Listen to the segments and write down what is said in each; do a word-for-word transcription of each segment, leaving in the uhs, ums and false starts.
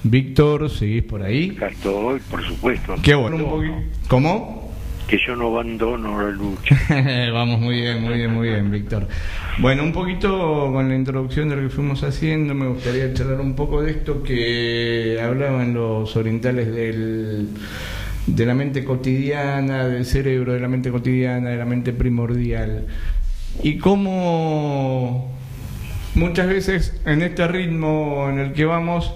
Víctor, ¿seguís por ahí? Acá estoy, por supuesto. Qué bueno. Un poquito. ¿Cómo? Que yo no abandono la lucha. Vamos, muy bien, muy bien, muy bien, Víctor. Bueno, un poquito con la introducción de lo que fuimos haciendo, me gustaría charlar un poco de esto que hablaban los orientales del, de la mente cotidiana, del cerebro, de la mente cotidiana, de la mente primordial. Y cómo muchas veces en este ritmo en el que vamos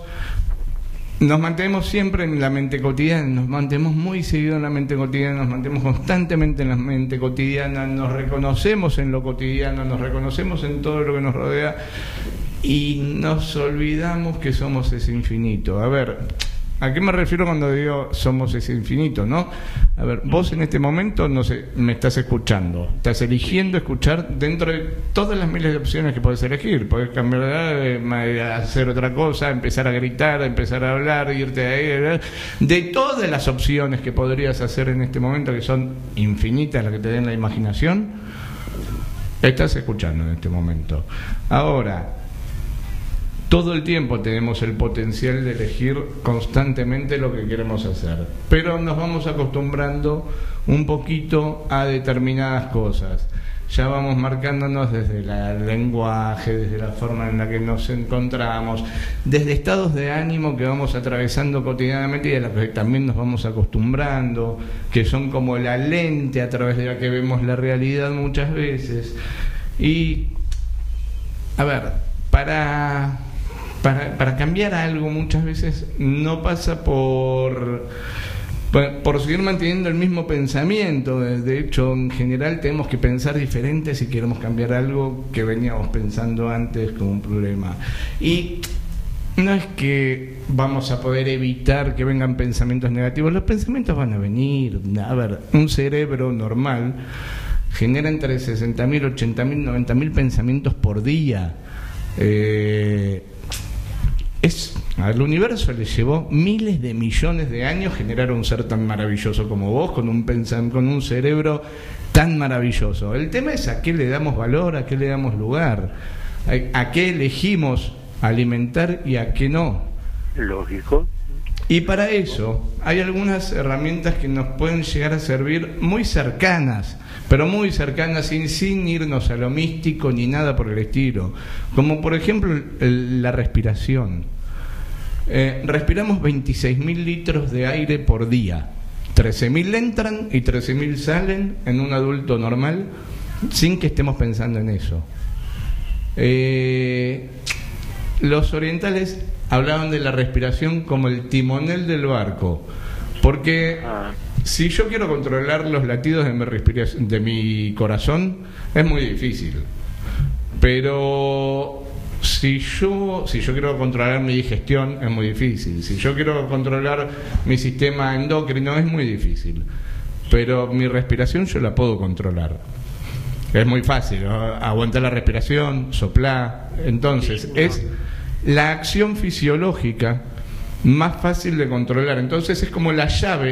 nos mantenemos siempre en la mente cotidiana, nos mantenemos muy seguido en la mente cotidiana, nos mantenemos constantemente en la mente cotidiana, nos reconocemos en lo cotidiano, nos reconocemos en todo lo que nos rodea y nos olvidamos que somos ese infinito. A ver, ¿a qué me refiero cuando digo somos ese infinito, no? A ver, vos en este momento, no sé, me estás escuchando, estás eligiendo escuchar dentro de todas las miles de opciones que podés elegir. Podés cambiar de hacer otra cosa, empezar a gritar, empezar a hablar, irte de ahí, de todas las opciones que podrías hacer en este momento, que son infinitas las que te den la imaginación, estás escuchando en este momento. Ahora, todo el tiempo tenemos el potencial de elegir constantemente lo que queremos hacer, pero nos vamos acostumbrando un poquito a determinadas cosas. Ya vamos marcándonos desde el lenguaje, desde la forma en la que nos encontramos, desde estados de ánimo que vamos atravesando cotidianamente y a los que también nos vamos acostumbrando, que son como la lente a través de la que vemos la realidad muchas veces. Y, a ver, para... Para, para cambiar algo muchas veces no pasa por, por, por seguir manteniendo el mismo pensamiento. De hecho, en general tenemos que pensar diferente si queremos cambiar algo que veníamos pensando antes como un problema. Y no es que vamos a poder evitar que vengan pensamientos negativos, los pensamientos van a venir. A ver, un cerebro normal genera entre sesenta mil, ochenta mil, noventa mil pensamientos por día. Eh... Es, al universo le llevó miles de millones de años generar un ser tan maravilloso como vos, con un pensan, con un cerebro tan maravilloso. El tema es a qué le damos valor, a qué le damos lugar, a, a qué elegimos alimentar y a qué no. Lógico. Y para eso hay algunas herramientas que nos pueden llegar a servir muy cercanas, pero muy cercanas, sin, sin irnos a lo místico ni nada por el estilo. Como por ejemplo el, la respiración. Eh, respiramos veintiséis mil litros de aire por día. trece mil entran y trece mil salen en un adulto normal sin que estemos pensando en eso. Eh, los orientales hablaban de la respiración como el timonel del barco, porque si yo quiero controlar los latidos de mi respiración, de mi corazón, es muy difícil. Pero si yo, si yo quiero controlar mi digestión, es muy difícil. Si yo quiero controlar mi sistema endocrino, es muy difícil. Pero mi respiración yo la puedo controlar. Es muy fácil, ¿no? Aguantar la respiración, soplar. Entonces, es la acción fisiológica más fácil de controlar. Entonces es como la llave